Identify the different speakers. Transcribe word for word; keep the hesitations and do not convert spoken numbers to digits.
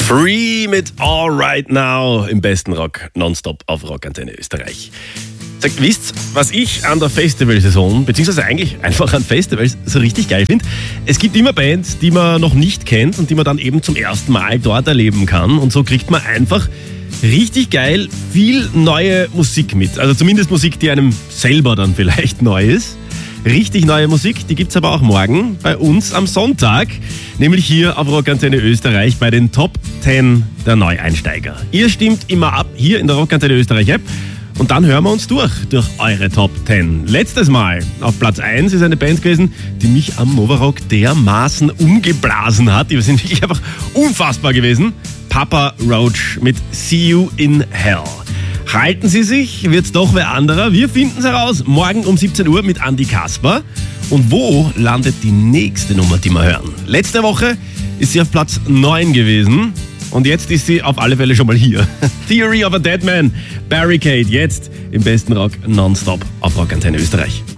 Speaker 1: Free mit All Right Now im besten Rock nonstop auf Rockantenne Österreich. Sagt, wisst was ich an der Festivalsaison, beziehungsweise eigentlich einfach an Festivals so richtig geil finde? Es gibt immer Bands, die man noch nicht kennt und die man dann eben zum ersten Mal dort erleben kann. Und so kriegt man einfach richtig geil viel neue Musik mit. Also zumindest Musik, die einem selber dann vielleicht neu ist. Richtig neue Musik, die gibt's aber auch morgen bei uns am Sonntag, nämlich hier auf Rockantenne Österreich bei den Top zehn der Neueinsteiger. Ihr stimmt immer ab hier in der Rockantenne Österreich App und dann hören wir uns durch, durch eure Top zehn. Letztes Mal auf Platz eins ist eine Band gewesen, die mich am Novarock dermaßen umgeblasen hat. Die sind wirklich einfach unfassbar gewesen. Papa Roach mit See You in Hell. Halten Sie sich, wird's doch wer anderer. Wir finden's heraus. Morgen um siebzehn Uhr mit Andi Kasper. Und wo landet die nächste Nummer, die wir hören? Letzte Woche ist sie auf Platz neun gewesen. Und jetzt ist sie auf alle Fälle schon mal hier. Theory of a Dead Man, Barricade, jetzt im besten Rock nonstop auf Rockantenne Österreich.